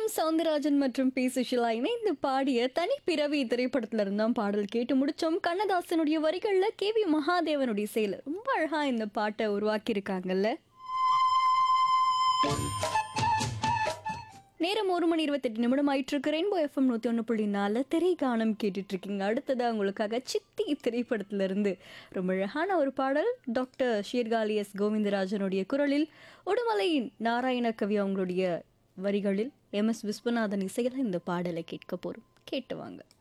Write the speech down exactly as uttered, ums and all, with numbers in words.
சவுந்தரராஜன் மற்றும் பி சுஷிலா இணைந்து பாடிய தனி பிறவி திரைப்படத்துல இருந்தான் பாடல் கேட்டு முடிச்சோம். கண்ணதாசனுடைய வரிகள்ல கே வி மகாதேவனுடைய செயல் ரொம்ப அழகா இந்த பாட்டை உருவாக்கி இருக்காங்கல்ல. நேரம் ஒரு மணி இருபத்தெட்டு நிமிடம் ஆயிட்டு இருக்கு. ரெயின்போ எஃப்எம் நூத்தி ஒன்று புள்ளி நாலு திரை கானம் கேட்டுட்டு இருக்கீங்க. அடுத்ததா உங்களுக்காக சித்தி திரைப்படத்துல இருந்து ரொம்ப அழகான ஒரு பாடல் டாக்டர் ஷீர்காழி எஸ் கோவிந்தராஜனுடைய குரலில் உடுமலை நாராயண கவி அவங்களுடைய வரிகளில் எம் எஸ் விஸ்வநாதன் இசையில இந்த பாடலை கேட்க போறோம். கேட்டு வாங்க.